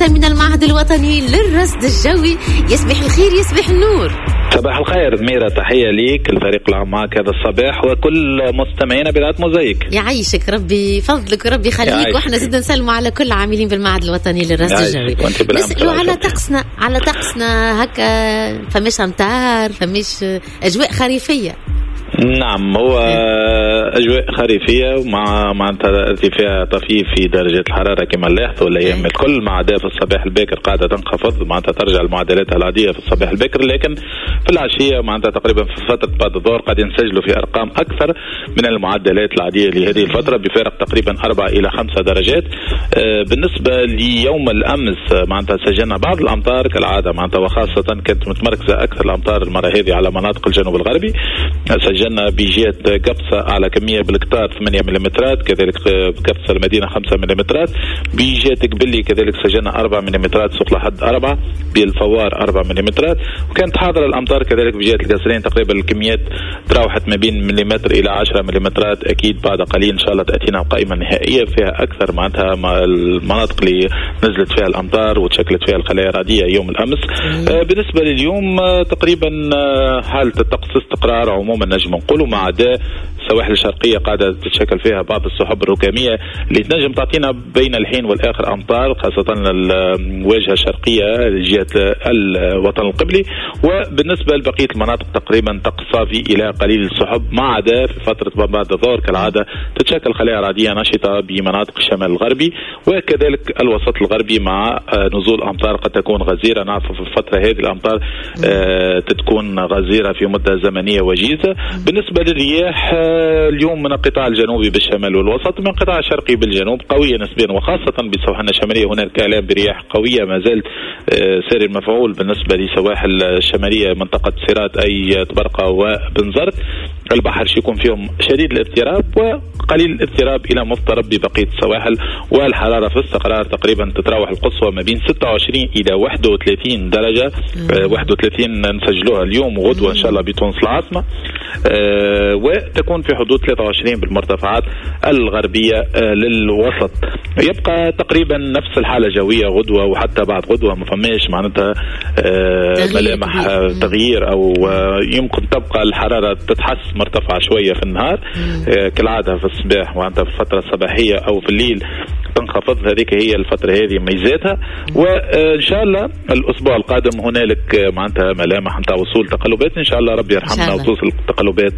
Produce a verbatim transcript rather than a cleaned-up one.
مباشرة من المعهد الوطني للرصد الجوي. يصبح الخير يصبح النور. صباح الخير ميرا، تحية ليك الفريق العام معك هذا الصباح وكل مستمعينا برعاية موزايك. يعيشك ربي فضلك وربي يخليك، واحنا زدنا نسلموا على كل عاملين بالمعهد الوطني للرصد الجوي. نسألوا على طقسنا على طقسنا هكا، فمش امطار فمش اجواء خريفية. نعم، هو أجواء خريفية مع مع ارتفاع طفيف في درجة الحرارة كما لاحظوا الأيام الكل، مع عدا في الصباح الباكر قاعدة تنخفض، معناتها ترجع المعدلات العادية في الصباح الباكر، لكن في العشية معناتها تقريبا في فترة بعد الظهر قد ينسجلوا في أرقام أكثر من المعدلات العادية لهذه الفترة بفارق تقريبا أربعة إلى خمسة درجات. بالنسبة ليوم الأمس معناتها سجلنا بعض الأمطار كالعادة، معناتها وخاصة كانت متمركزة أكثر الأمطار المرة هذه على مناطق الجنوب الغربي. سجلنا بجهة قبصة أعلى كمية بالكتار ثمانية مليمترات، كذلك قبصة المدينة خمسة مليمترات، بجهة قبلي كذلك سجلنا أربعة مليمترات، سوق لحد أربعة، بالفوار أربعة مليمترات، وكانت حاضرة الأمطار كذلك بجهة القصرين تقريبا الكميات تراوحت ما بين مليمتر إلى عشرة مليمترات. أكيد بعد قليل إن شاء الله تأتينا قائمة نهائية فيها أكثر معناتها المناطق اللي نزلت فيها الأمطار وتشكلت فيها الخلايا الرعدية يوم الأمس. آه بالنسبة لليوم آه تقريبا آه حالة الطقس استقرار عموما نجم نقولوا، مع عدا السواحل الشرقية قاعدة تتشكل فيها بعض السحب الركامية اللي تنجم تعطينا بين الحين والآخر أمطار، خاصة الواجهة الشرقية لجهة الوطن القبلي. وبالنسبة لبقية المناطق تقريبا طقس صافي إلى قليل السحب، مع عدا في فترة بعد الظهر كالعادة تتشكل خلايا رعدية نشطة بمناطق الشمال الغربي وكذلك الوسط الغربي مع نزول أمطار قد تكون غزيرة. نعرف في الفترة هذه الأمطار تكون غزيرة في مدة زمنية وجيزة. بالنسبة للرياح اليوم من القطاع الجنوبي بالشمال والوسط، من القطاع الشرقي بالجنوب قوية نسبيا، وخاصة بسواحل الشمالية هناك آلام برياح قوية ما زال سير المفعول بالنسبة لسواحل الشمالية منطقة سيرات أي طبرقة وبنزرت. البحر يكون فيهم شديد الاضطراب وقليل الاضطراب إلى مضطرب ببقية السواحل، والحرارة في استقرار تقريبا تتراوح القصوى ما بين ستة وعشرين إلى واحد وثلاثين درجة. واحد وثلاثين نسجلوها اليوم وغدوة إن شاء الله بتونس العاصمة، أه وتكون في حدود ثلاثة وعشرين بالمرتفعات الغربية أه للوسط. يبقى تقريبا نفس الحالة الجوية غدوة وحتى بعد غدوة ما فماش معناتها أه ملامح تغيير أو أه يمكن تبقى الحرارة تتحس مرتفعة شوية في النهار أه كالعادة في الصباح، وأنت في الفترة الصباحية أو في الليل تنخفض. هذيك هي الفترة هذه ميزاتها، وإن شاء الله الأسبوع القادم هنالك معناتها ملامح نتاع وصول تقلبات إن شاء الله ربي يرحمنا وتوصل التقلبات